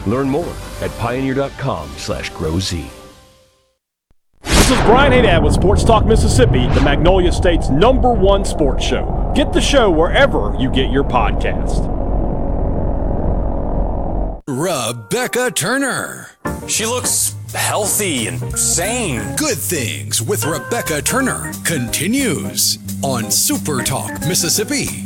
Learn more at pioneer.com/growz. This is Brian Haydad with Sports Talk Mississippi, the Magnolia State's #1 sports show. Get the show wherever you get your podcast. Rebecca Turner. She looks healthy and sane. Good Things with Rebecca Turner continues on Super Talk Mississippi.